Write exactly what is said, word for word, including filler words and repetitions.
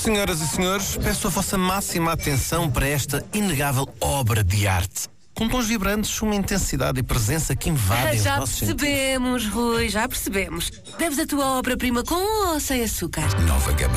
Senhoras e senhores, peço a vossa máxima atenção para esta inegável obra de arte. Com tons vibrantes, uma intensidade e presença que invadem Já os nossos percebemos, Rui, já percebemos. Deves a tua obra-prima com ou sem açúcar? Nova gama